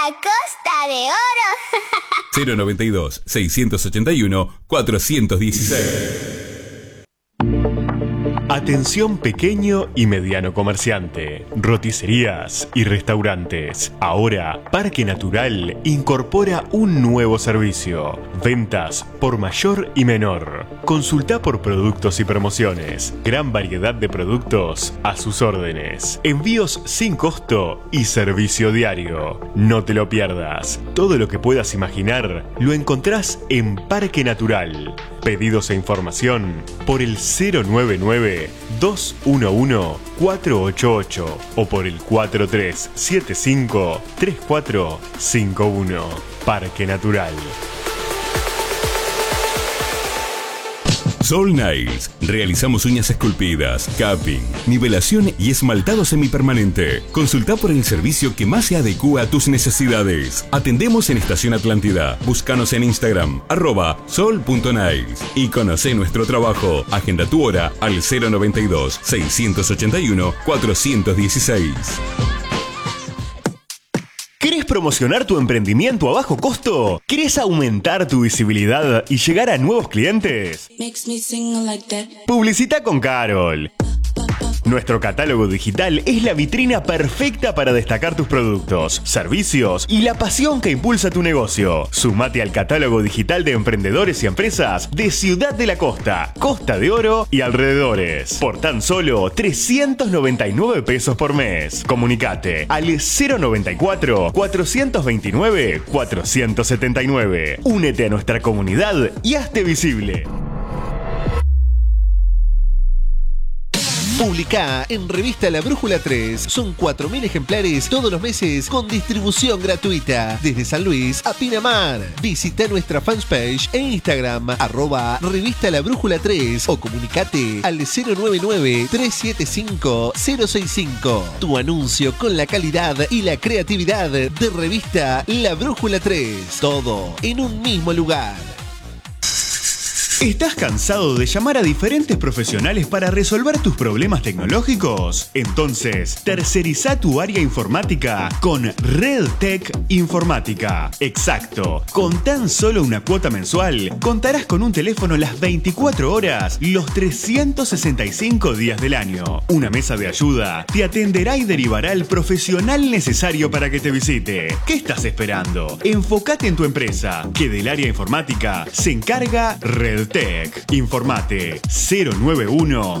A costa de oro. 092-681-416. Atención pequeño y mediano comerciante, roticerías y restaurantes. Ahora, Parque Natural incorpora un nuevo servicio. Ventas por mayor y menor. Consulta por productos y promociones. Gran variedad de productos a sus órdenes. Envíos sin costo y servicio diario. No te lo pierdas. Todo lo que puedas imaginar lo encontrás en Parque Natural. Pedidos e información por el 099-211-488 o por el 4375-3451. Parque Natural. Sol Nails. Realizamos uñas esculpidas, capping, nivelación y esmaltado semipermanente. Consulta por el servicio que más se adecua a tus necesidades. Atendemos en Estación Atlántida. Búscanos en Instagram, @sol.nails. Y conoce nuestro trabajo. Agenda tu hora al 092-681-416. ¿Querés promocionar tu emprendimiento a bajo costo? ¿Querés aumentar tu visibilidad y llegar a nuevos clientes? Publicita con Carol. Nuestro catálogo digital es la vitrina perfecta para destacar tus productos, servicios y la pasión que impulsa tu negocio. Sumate al catálogo digital de emprendedores y empresas de Ciudad de la Costa, Costa de Oro y alrededores. Por tan solo 399 pesos por mes. Comunicate al 094-429-479. Únete a nuestra comunidad y hazte visible. Publicá en Revista La Brújula 3. Son 4.000 ejemplares todos los meses con distribución gratuita desde San Luis a Pinamar. Visita nuestra fanpage en Instagram @Revista La Brújula 3 o comunicate al 099-375-065. Tu anuncio con la calidad y la creatividad de Revista La Brújula 3. Todo en un mismo lugar. ¿Estás cansado de llamar a diferentes profesionales para resolver tus problemas tecnológicos? Entonces, terceriza tu área informática con RedTech Informática. Exacto. Con tan solo una cuota mensual, contarás con un teléfono las 24 horas, los 365 días del año. Una mesa de ayuda te atenderá y derivará al profesional necesario para que te visite. ¿Qué estás esperando? Enfócate en tu empresa, que del área informática se encarga RedTech. Informate 091